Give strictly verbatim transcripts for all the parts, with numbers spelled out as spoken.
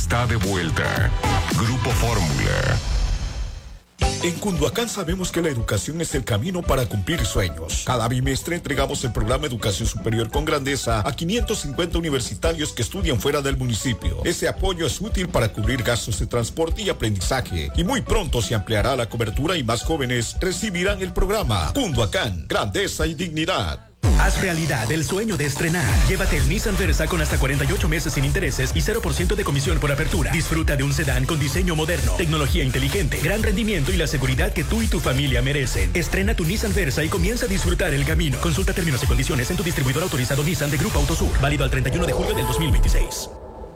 está de vuelta. Grupo Fórmula. En Cunduacán sabemos que la educación es el camino para cumplir sueños. Cada bimestre entregamos el programa Educación Superior con Grandeza a quinientos cincuenta universitarios que estudian fuera del municipio. Ese apoyo es útil para cubrir gastos de transporte y aprendizaje. Y muy pronto se ampliará la cobertura y más jóvenes recibirán el programa. Cunduacán, Grandeza y Dignidad. Haz realidad el sueño de estrenar. Llévate el Nissan Versa con hasta cuarenta y ocho meses sin intereses y cero por ciento de comisión por apertura. Disfruta de un sedán con diseño moderno, tecnología inteligente, gran rendimiento y la seguridad que tú y tu familia merecen. Estrena tu Nissan Versa y comienza a disfrutar el camino. Consulta términos y condiciones en tu distribuidor autorizado Nissan de Grupo Autosur. Válido al treinta y uno de julio del dos mil veintiséis.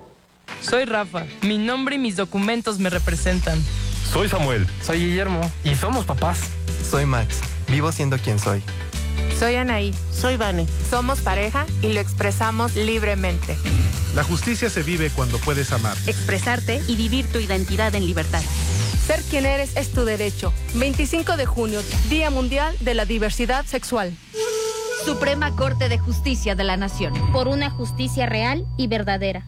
Soy Rafa. Mi nombre y mis documentos me representan. Soy Samuel. Soy Guillermo. Y somos papás. Soy Max. Vivo siendo quien soy. Soy Anaí. Soy Vane. Somos pareja y lo expresamos libremente. La justicia se vive cuando puedes amar, expresarte y vivir tu identidad en libertad. Ser quien eres es tu derecho. veinticinco de junio, Día Mundial de la Diversidad Sexual. Suprema Corte de Justicia de la Nación. Por una justicia real y verdadera.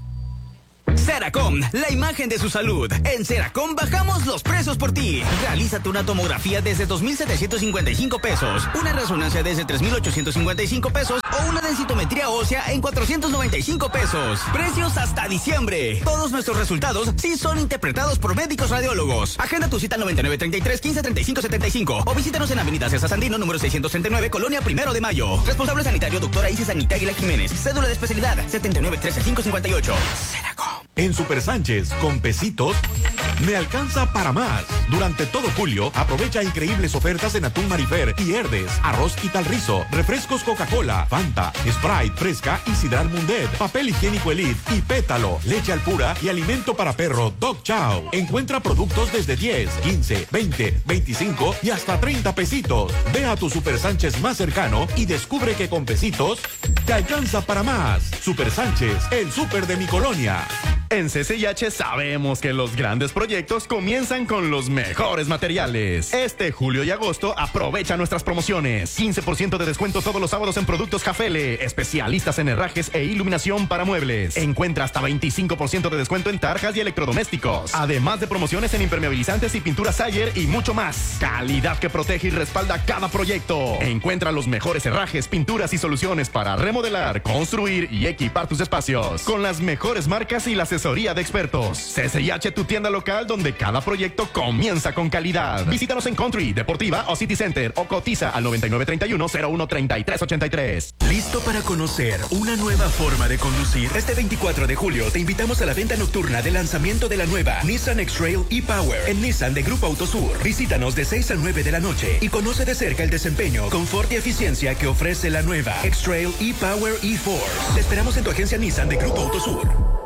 Seracom, la imagen de su salud. En Seracom bajamos los precios por ti. Realízate una tomografía desde dos mil setecientos cincuenta y cinco pesos, una resonancia desde tres mil ochocientos cincuenta y cinco pesos o una densitometría ósea en cuatrocientos noventa y cinco pesos. Precios hasta diciembre. Todos nuestros resultados sí son interpretados por médicos radiólogos. Agenda tu cita noventa y nueve treinta y tres quince treinta y cinco setenta y cinco o visítanos en Avenida César Sandino, número seiscientos treinta y nueve, Colonia Primero de Mayo. Responsable sanitario, doctora Isis Anita Aguilar Jiménez. Cédula de especialidad setenta y nueve trece cinco cincuenta y ocho. Seracom. En Super Sánchez, con pesitos, me alcanza para más. Durante todo julio, aprovecha increíbles ofertas en atún Marifer y Herdes, arroz y tal rizo, refrescos Coca-Cola, Fanta, Sprite, Fresca y Sidral Mundet, papel higiénico Elite y Pétalo, leche Alpura y alimento para perro Dog Chow. Encuentra productos desde diez, quince, veinte, veinticinco y hasta treinta pesitos. Ve a tu Super Sánchez más cercano y descubre que con pesitos te alcanza para más. Super Sánchez, el súper de mi colonia. En C C H sabemos que los grandes proyectos comienzan con los mejores materiales. Este julio y agosto aprovecha nuestras promociones. quince por ciento de descuento todos los sábados en productos Jafele, especialistas en herrajes e iluminación para muebles. Encuentra hasta veinticinco por ciento de descuento en tarjas y electrodomésticos. Además de promociones en impermeabilizantes y pinturas Sayer y mucho más. Calidad que protege y respalda cada proyecto. Encuentra los mejores herrajes, pinturas y soluciones para remodelar, construir y equipar tus espacios. Con las mejores marcas y la asesoría de expertos. C C H, tu tienda local donde cada proyecto comienza con calidad. Visítanos en Country, Deportiva o City Center o cotiza al noventa y nueve treinta y uno cero uno treinta y tres ochenta y tres. ¿Listo para conocer una nueva forma de conducir? Este veinticuatro de julio te invitamos a la venta nocturna de lanzamiento de la nueva Nissan X-Trail e-Power en Nissan de Grupo Autosur. Visítanos de seis a nueve de la noche y conoce de cerca el desempeño, confort y eficiencia que ofrece la nueva X-Trail e-Power e-Force. Te esperamos en tu agencia Nissan de Grupo Autosur.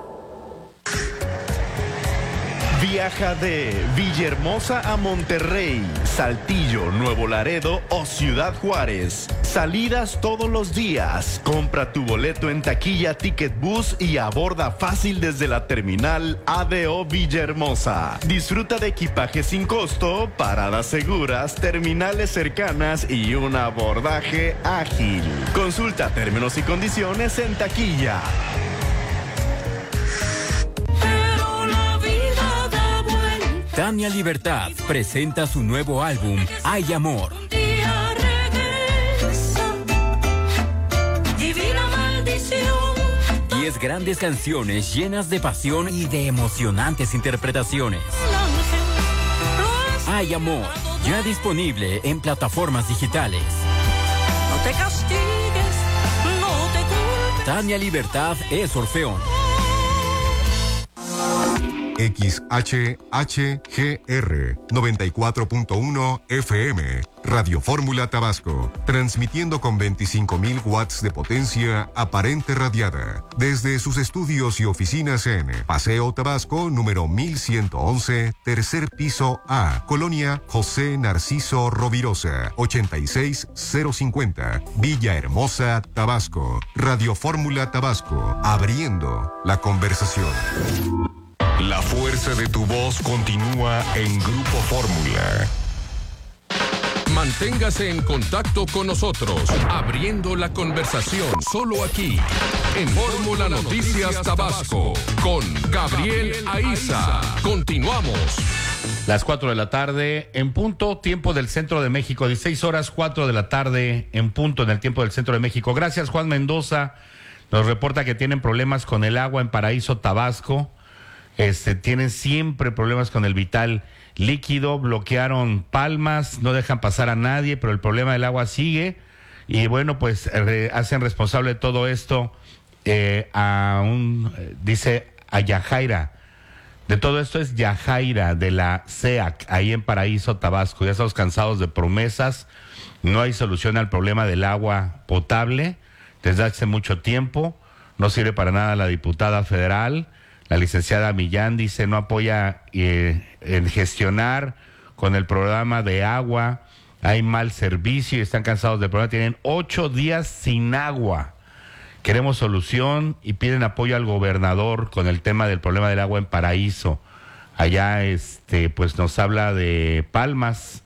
Viaja de Villahermosa a Monterrey, Saltillo, Nuevo Laredo o Ciudad Juárez. Salidas todos los días. Compra tu boleto en taquilla Ticket Bus y aborda fácil desde la terminal A D O Villahermosa. Disfruta de equipaje sin costo, paradas seguras, terminales cercanas y un abordaje ágil. Consulta términos y condiciones en taquilla. Tania Libertad presenta su nuevo álbum, Hay Amor. Diez grandes canciones llenas de pasión y de emocionantes interpretaciones. Hay Amor, ya disponible en plataformas digitales. No te castigues, no te culpes. Tania Libertad es Orfeón. X H H G R noventa y cuatro punto uno F M, Radio Fórmula Tabasco, transmitiendo con veinticinco mil watts de potencia aparente radiada, desde sus estudios y oficinas en Paseo Tabasco, número mil ciento once, tercer piso A, Colonia José Narciso Rovirosa, ochenta y seis cero cincuenta, Villahermosa, Tabasco. Radio Fórmula Tabasco, abriendo la conversación. La fuerza de tu voz continúa en Grupo Fórmula. Manténgase en contacto con nosotros, abriendo la conversación solo aquí, en Fórmula Noticias Tabasco con Gabriel Aiza. Continuamos. Las cuatro de la tarde en punto, tiempo del centro de México, dieciséis horas, cuatro de la tarde en punto en el tiempo del centro de México. Gracias, Juan Mendoza. Nos reporta que tienen problemas con el agua en Paraíso, Tabasco. Este, tienen siempre problemas con el vital líquido, bloquearon Palmas, no dejan pasar a nadie, pero el problema del agua sigue. Y bueno, pues re, hacen responsable de todo esto eh, a un, eh, dice, a Yajaira. De todo esto es Yajaira, de la C E A C, ahí en Paraíso, Tabasco. Ya estamos cansados de promesas, no hay solución al problema del agua potable desde hace mucho tiempo, no sirve para nada la diputada federal, la licenciada Millán dice no apoya eh, en gestionar con el programa de agua, hay mal servicio y están cansados del problema, tienen ocho días sin agua. Queremos solución y piden apoyo al gobernador con el tema del problema del agua en Paraíso. Allá, este, pues nos habla de Palmas.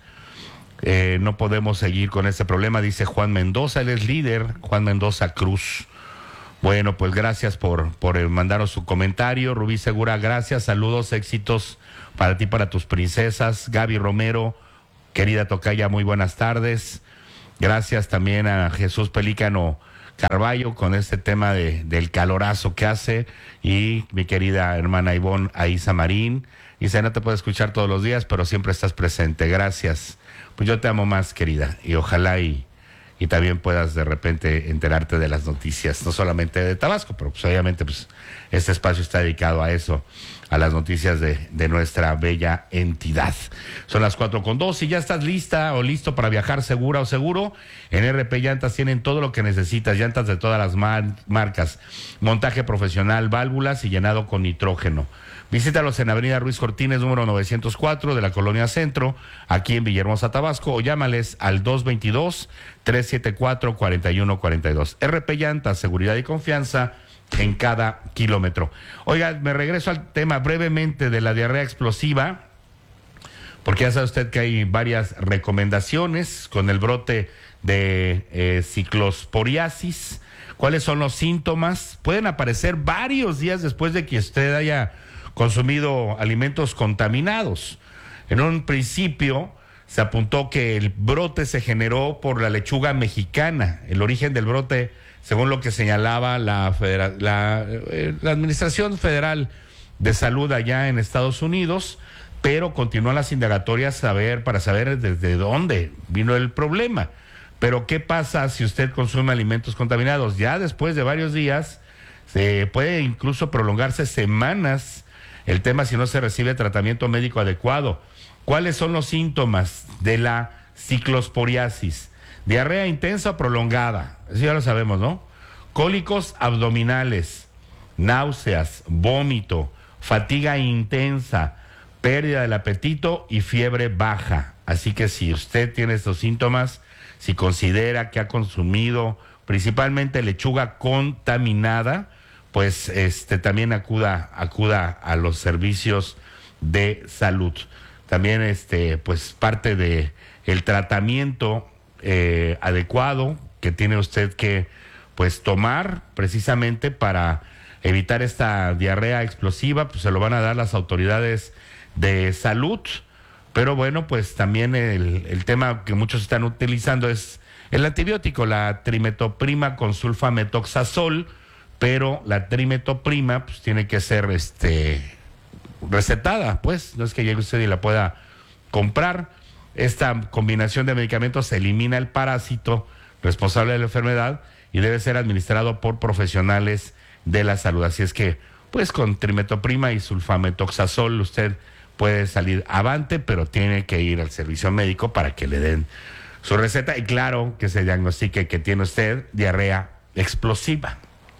Eh, no podemos seguir con este problema, dice Juan Mendoza. Él es líder, Juan Mendoza Cruz. Bueno, pues gracias por, por mandarnos su comentario. Rubí Segura, gracias. Saludos, éxitos para ti, para tus princesas. Gaby Romero, querida tocaya, muy buenas tardes. Gracias también a Jesús Pelícano Carballo con este tema de, del calorazo que hace, y mi querida hermana Ivonne Aiza Marín. Dice, no te puedo escuchar todos los días, pero siempre estás presente. Gracias. Pues yo te amo más, querida, y ojalá y, y también puedas de repente enterarte de las noticias, no solamente de Tabasco, pero pues obviamente pues este espacio está dedicado a eso, a las noticias de, de nuestra bella entidad. Son las cuatro con dos y ya estás lista o listo para viajar segura o seguro. En R P Llantas tienen todo lo que necesitas, llantas de todas las mar- marcas, montaje profesional, válvulas y llenado con nitrógeno. Visítalos en Avenida Ruiz Cortines, número novecientos cuatro de la Colonia Centro, aquí en Villahermosa, Tabasco, o llámales al dos veintidós, trescientos setenta y cuatro, cuarenta y uno cuarenta y dos. R P Llantas, seguridad y confianza en cada kilómetro. Oiga, me regreso al tema brevemente de la diarrea explosiva, porque ya sabe usted que hay varias recomendaciones con el brote de eh, ciclosporiasis. ¿Cuáles son los síntomas? Pueden aparecer varios días después de que usted haya consumido alimentos contaminados. En un principio se apuntó que el brote se generó por la lechuga mexicana. El origen del brote, según lo que señalaba la, federa, la, eh, la Administración Federal de Salud allá en Estados Unidos, pero continúan las indagatorias saber, para saber desde dónde vino el problema. Pero ¿qué pasa si usted consume alimentos contaminados? Ya después de varios días, se puede incluso prolongarse semanas el tema si no se recibe tratamiento médico adecuado. ¿Cuáles son los síntomas de la ciclosporiasis? Diarrea intensa o prolongada, eso ya lo sabemos, ¿no? Cólicos abdominales, náuseas, vómito, fatiga intensa, pérdida del apetito y fiebre baja. Así que si usted tiene estos síntomas, si considera que ha consumido principalmente lechuga contaminada, pues este también acuda acuda a los servicios de salud. También este pues parte de el tratamiento eh, adecuado que tiene usted que pues tomar precisamente para evitar esta diarrea explosiva, pues se lo van a dar las autoridades de salud. Pero bueno, pues también el, el tema que muchos están utilizando es el antibiótico, la trimetoprima con sulfametoxazol, pero la trimetoprima pues tiene que ser este recetada, pues no es que llegue usted y la pueda comprar. Esta combinación de medicamentos elimina el parásito responsable de la enfermedad y debe ser administrado por profesionales de la salud. Así es que, pues con trimetoprima y sulfametoxazol usted puede salir avante, pero tiene que ir al servicio médico para que le den su receta y claro, que se diagnostique que tiene usted diarrea explosiva.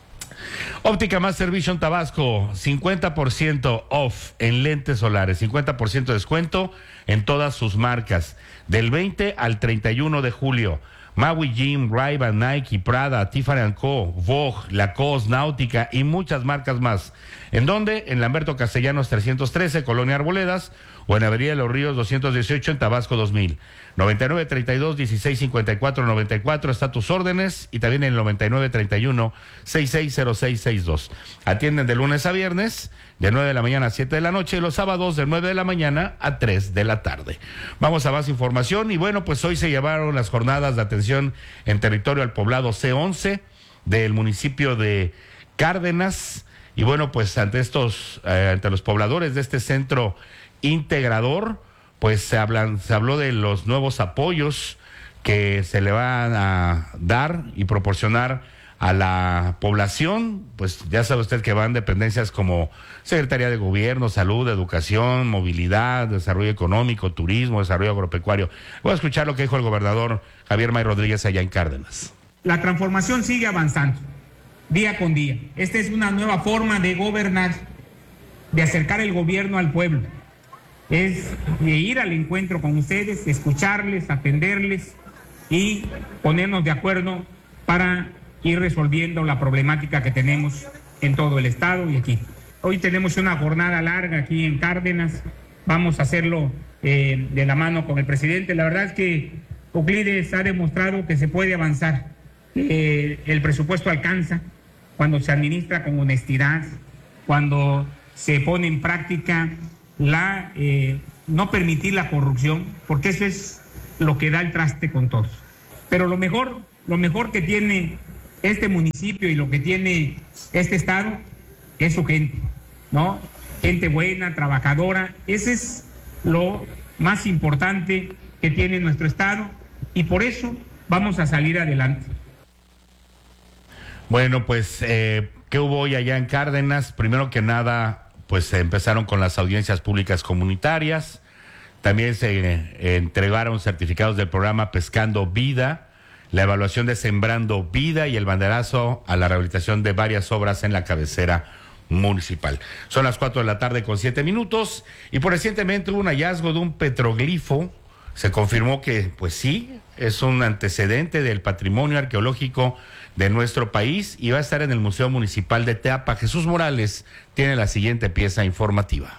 Óptica Master Vision Tabasco, cincuenta por ciento off en lentes solares, cincuenta por ciento de descuento en todas sus marcas, del veinte al treinta y uno de julio. Maui Jim, Ray-Ban, Nike, Prada, Tiffany and Co, Vogue, Lacoste, Náutica y muchas marcas más. ¿En dónde? En Lamberto Castellanos trescientos trece, Colonia Arboledas, o en Avenida de los Ríos doscientos dieciocho en Tabasco dos mil. noventa y nueve treinta y dos dieciséis cincuenta y cuatro noventa y cuatro está tus órdenes, y también en el noventa y nueve treinta y uno sesenta y seis cero seis sesenta y dos. Atienden de lunes a viernes de nueve de la mañana a siete de la noche y los sábados de nueve de la mañana a tres de la tarde. Vamos a más información y bueno, pues hoy se llevaron las jornadas de atención en territorio al poblado C once del municipio de Cárdenas, y bueno, pues ante estos, eh, ante los pobladores de este centro integrador, pues se hablan, se habló de los nuevos apoyos que se le van a dar y proporcionar a la población. Pues ya sabe usted que van dependencias como Secretaría de Gobierno, Salud, Educación, Movilidad, Desarrollo Económico, Turismo, Desarrollo Agropecuario. Voy a escuchar lo que dijo el gobernador Javier May Rodríguez allá en Cárdenas. La transformación sigue avanzando día con día. Esta es una nueva forma de gobernar, de acercar el gobierno al pueblo. Es de ir al encuentro con ustedes, escucharles, atenderles y ponernos de acuerdo para ir resolviendo la problemática que tenemos en todo el estado y aquí. Hoy tenemos una jornada larga aquí en Cárdenas, vamos a hacerlo eh, de la mano con el presidente. La verdad es que Euclides ha demostrado que se puede avanzar, eh, el presupuesto alcanza cuando se administra con honestidad, cuando se pone en práctica la eh, no permitir la corrupción, porque eso es lo que da el traste con todos. Pero lo mejor, lo mejor que tiene este municipio y lo que tiene este estado es su gente, ¿no? Gente buena, trabajadora. Ese es lo más importante que tiene nuestro estado y por eso vamos a salir adelante. Bueno, pues, eh, ¿qué hubo hoy allá en Cárdenas? Primero que nada, pues se empezaron con las audiencias públicas comunitarias, también se eh, entregaron certificados del programa Pescando Vida, la evaluación de Sembrando Vida y el banderazo a la rehabilitación de varias obras en la cabecera municipal. Son las cuatro de la tarde con siete minutos y por recientemente hubo un hallazgo de un petroglifo. Se confirmó que, pues sí, es un antecedente del patrimonio arqueológico de nuestro país y va a estar en el Museo Municipal de Teapa. Jesús Morales tiene la siguiente pieza informativa.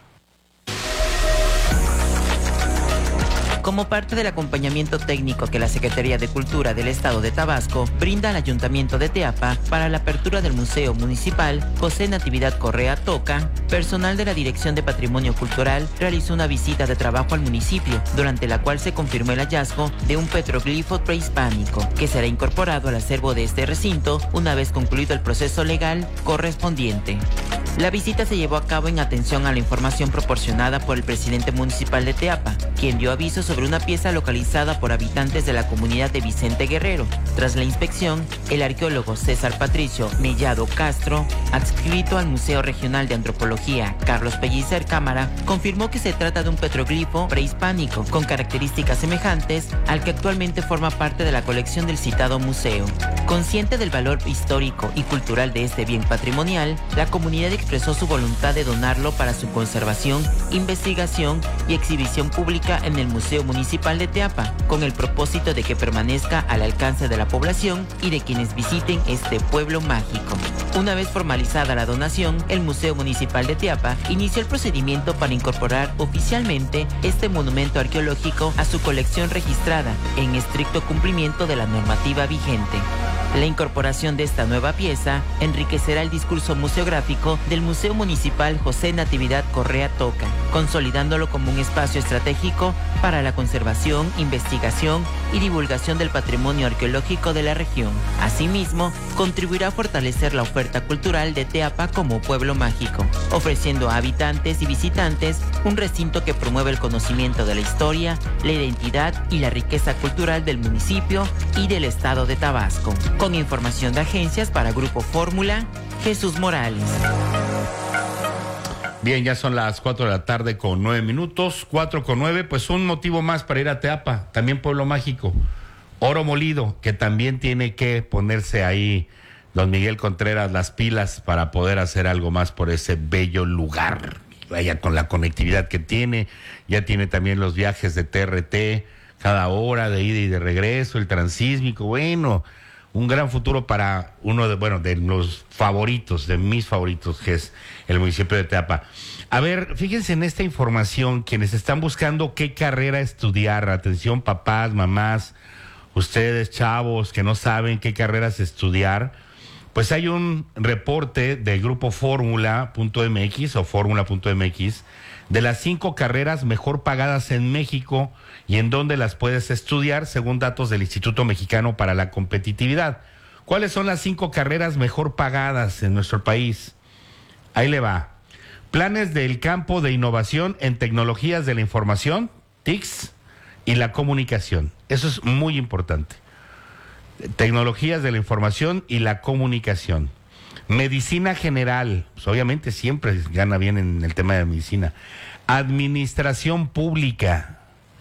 Como parte del acompañamiento técnico que la Secretaría de Cultura del Estado de Tabasco brinda al Ayuntamiento de Teapa para la apertura del Museo Municipal José Natividad Correa Toca, personal de la Dirección de Patrimonio Cultural realizó una visita de trabajo al municipio, durante la cual se confirmó el hallazgo de un petroglifo prehispánico, que será incorporado al acervo de este recinto una vez concluido el proceso legal correspondiente. La visita se llevó a cabo en atención a la información proporcionada por el presidente municipal de Teapa, quien dio aviso sobre una pieza localizada por habitantes de la comunidad de Vicente Guerrero. Tras la inspección, el arqueólogo César Patricio Mellado Castro, adscrito al Museo Regional de Antropología Carlos Pellicer Cámara, confirmó que se trata de un petroglifo prehispánico con características semejantes al que actualmente forma parte de la colección del citado museo. Consciente del valor histórico y cultural de este bien patrimonial, la comunidad expresó su voluntad de donarlo para su conservación, investigación y exhibición pública en el Museo Municipal de Teapa, con el propósito de que permanezca al alcance de la población y de quienes visiten este pueblo mágico. Una vez formalizada la donación, el Museo Municipal de Teapa inició el procedimiento para incorporar oficialmente este monumento arqueológico a su colección registrada, en estricto cumplimiento de la normativa vigente. La incorporación de esta nueva pieza enriquecerá el discurso museográfico del Museo Municipal José Natividad Correa Toca, consolidándolo como un espacio estratégico para la conservación, investigación y divulgación del patrimonio arqueológico de la región. Asimismo, contribuirá a fortalecer la oferta cultural de Teapa como pueblo mágico, ofreciendo a habitantes y visitantes un recinto que promueve el conocimiento de la historia, la identidad y la riqueza cultural del municipio y del estado de Tabasco. Con información de agencias para Grupo Fórmula, Jesús Morales. Bien, ya son las cuatro de la tarde con nueve minutos, cuatro con nueve, pues un motivo más para ir a Teapa, también pueblo mágico. Oro molido, que también tiene que ponerse ahí don Miguel Contreras las pilas para poder hacer algo más por ese bello lugar. Vaya, con la conectividad que tiene, ya tiene también los viajes de T R T, cada hora de ida y de regreso, el transísmico, bueno, un gran futuro para uno de, bueno, de los favoritos, de mis favoritos, que es el municipio de Teapa. A ver, fíjense en esta información, quienes están buscando qué carrera estudiar, atención papás, mamás, ustedes chavos que no saben qué carreras estudiar, pues hay un reporte del grupo Fórmula punto M X o Fórmula punto M X de las cinco carreras mejor pagadas en México y en dónde las puedes estudiar según datos del Instituto Mexicano para la Competitividad. ¿Cuáles son las cinco carreras mejor pagadas en nuestro país? Ahí le va. Planes del campo de innovación en tecnologías de la información, T I C S, y la comunicación. Eso es muy importante. Tecnologías de la información y la comunicación. Medicina general, pues obviamente siempre gana bien en el tema de medicina. Administración pública.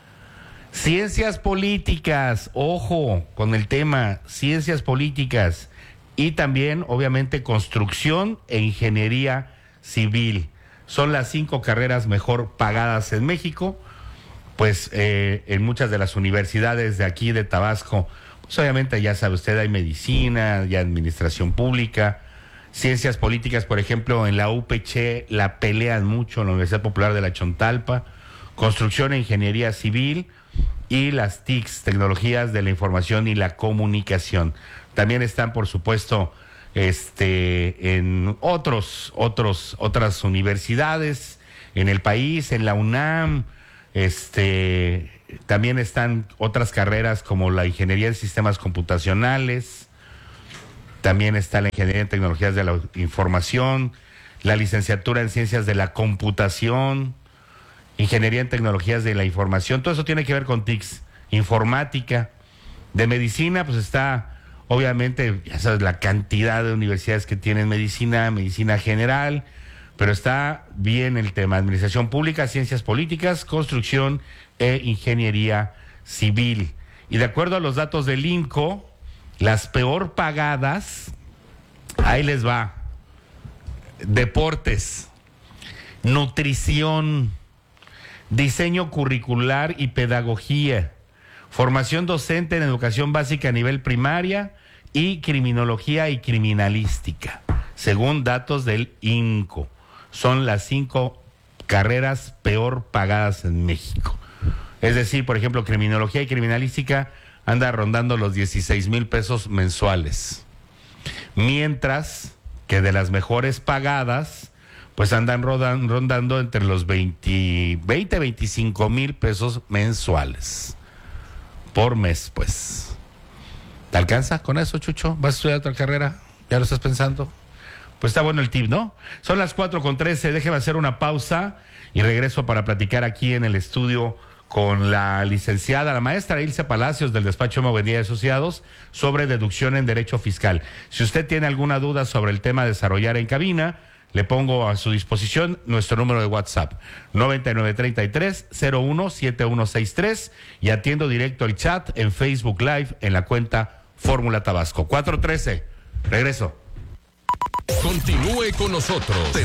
Ciencias políticas, ojo con el tema, ciencias políticas. Y también, obviamente, construcción e ingeniería civil. Son las cinco carreras mejor pagadas en México. Pues eh, en muchas de las universidades de aquí de Tabasco, pues obviamente ya sabe usted, hay medicina, y administración pública, ciencias políticas, por ejemplo, en la U P C la pelean mucho, en la Universidad Popular de la Chontalpa, construcción e ingeniería civil y las T I C S, tecnologías de la información y la comunicación. También están, por supuesto, este, en otros, otros, otras universidades en el país, en la UNAM. Este, también están otras carreras como la ingeniería en sistemas computacionales, también está la ingeniería en tecnologías de la información, la licenciatura en ciencias de la computación, ingeniería en tecnologías de la información, todo eso tiene que ver con T I C S, informática. De medicina, pues está, obviamente, ya sabes, la cantidad de universidades que tienen medicina, medicina general, pero está bien el tema, administración pública, ciencias políticas, construcción e ingeniería civil. Y de acuerdo a los datos del I N C O, las peor pagadas, ahí les va, deportes, nutrición, diseño curricular y pedagogía, formación docente en educación básica a nivel primaria y criminología y criminalística, según datos del I N C O. Son las cinco carreras peor pagadas en México. Es decir, por ejemplo, criminología y criminalística anda rondando los dieciséis mil pesos mensuales. Mientras que de las mejores pagadas, pues andan rodan, rondando entre los veinte, veinte, veinticinco mil pesos mensuales. Por mes, pues. ¿Te alcanza con eso, Chucho? ¿Vas a estudiar otra carrera? ¿Ya lo estás pensando? Pues está bueno el tip, ¿no? Son las cuatro con trece, déjeme hacer una pausa y regreso para platicar aquí en el estudio con la licenciada, la maestra Ilse Palacios del despacho Movenía y Asociados sobre deducción en derecho fiscal. Si usted tiene alguna duda sobre el tema de desarrollar en cabina, le pongo a su disposición nuestro número de WhatsApp, noventa y nueve treinta y tres cero uno siete uno sesenta y tres, y atiendo directo el chat en Facebook Live en la cuenta Fórmula Tabasco. cuatro trece, regreso. Continúe con nosotros.